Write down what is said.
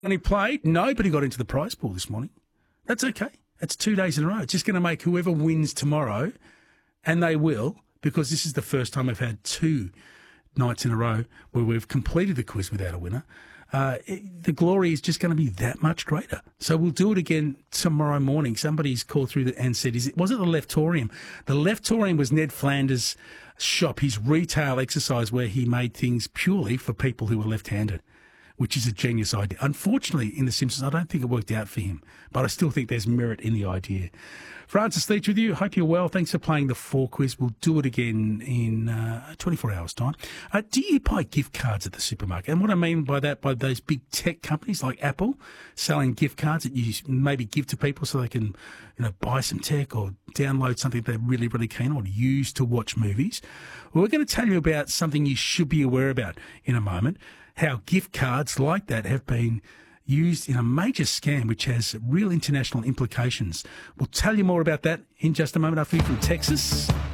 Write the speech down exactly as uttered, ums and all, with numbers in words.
When he played, nobody got into the prize pool this morning. That's okay. It's two days in a row. It's just going to make whoever wins tomorrow, and they will, because this is the first time we've had two nights in a row where we've completed the quiz without a winner. Uh, it, the glory is just going to be that much greater. So we'll do it again tomorrow morning. Somebody's called through the, and said, "Is it was it the Leftorium?" The Leftorium was Ned Flanders' shop, his retail exercise where he made things purely for people who were left-handed, which is a genius idea. Unfortunately, in The Simpsons, I don't think it worked out for him, but I still think there's merit in the idea. Francis Leach with you. Hope you're well. Thanks for playing the four quiz. We'll do it again in uh, twenty-four hours' time. Uh, do you buy gift cards at the supermarket? And what I mean by that, by those big tech companies like Apple selling gift cards that you maybe give to people so they can, you know, buy some tech or download something they're really, really keen on or use to watch movies. Well, we're going to tell you about something you should be aware about in a moment, how gift cards like that have been used in a major scam which has real international implications. We'll tell you more about that in just a moment after you from Texas.